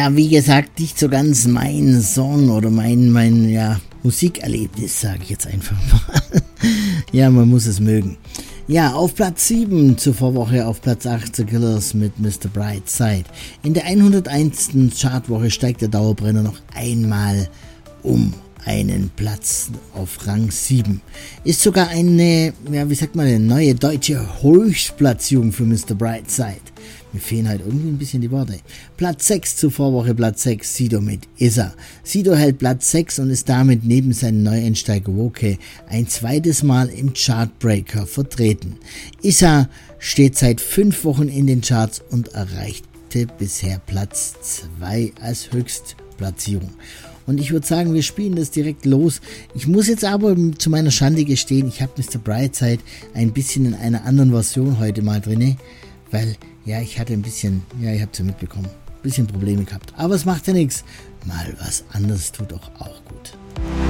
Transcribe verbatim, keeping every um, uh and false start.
Ja, wie gesagt, nicht so ganz mein Song oder mein, mein ja, Musikerlebnis, sage ich jetzt einfach mal. Ja, man muss es mögen. Ja, auf Platz sieben zur Vorwoche, auf Platz acht The Killers mit Mister Brightside. In der hunderteins. Chartwoche steigt der Dauerbrenner noch einmal um einen Platz auf Rang sieben. Ist sogar eine, ja, wie sagt man, eine neue deutsche Höchstplatzierung für Mister Brightside. Mir fehlen halt irgendwie ein bisschen die Worte. Platz sechs zur Vorwoche, Platz sechs, Sido mit Issa. Sido hält Platz sechs und ist damit neben seinem Neueinsteiger Woke ein zweites Mal im Chartbreaker vertreten. Issa steht seit fünf Wochen in den Charts und erreichte bisher Platz zwei als Höchstplatzierung. Und ich würde sagen, wir spielen das direkt los. Ich muss jetzt aber zu meiner Schande gestehen, ich habe Mister Brightside ein bisschen in einer anderen Version heute mal drinne, weil, ja, ich hatte ein bisschen, ja, ihr habt es ja mitbekommen, ein bisschen Probleme gehabt. Aber es macht ja nichts. Mal was anderes tut doch auch gut.